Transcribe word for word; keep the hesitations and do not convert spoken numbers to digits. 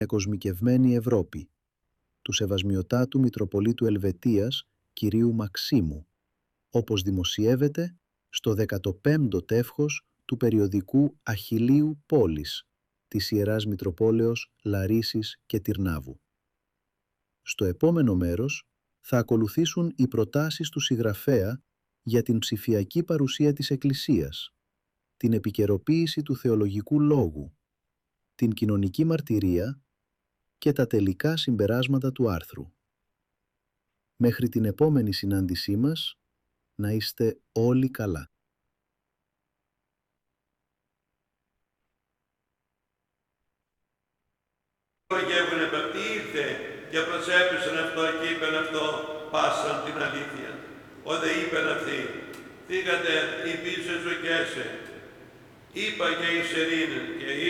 εκοσμικευμένη Ευρώπη, του Σεβασμιωτάτου Μητροπολίτου Ελβετίας κυρίου Μαξίμου, όπως δημοσιεύεται στο δεκαπέμπτο τεύχος του περιοδικού Αχιλλείου Πόλης της Ιεράς Μητροπόλεως Λαρίσης και Τυρνάβου. Στο επόμενο μέρος θα ακολουθήσουν οι προτάσεις του συγγραφέα για την ψηφιακή παρουσία της Εκκλησίας, την επικαιροποίηση του θεολογικού λόγου, την κοινωνική μαρτυρία και τα τελικά συμπεράσματα του άρθρου. Μέχρι την επόμενη συνάντησή μας, να είστε όλοι καλά. Γεύγουνε παπτή ήρθε και προσέπησαν αυτό και είπεν αυτό πάσαν την αλήθεια. Ο δε είπεν αυτή, φύγατε οι πίσω ζωκέσαι, είπα και εις ερήνε και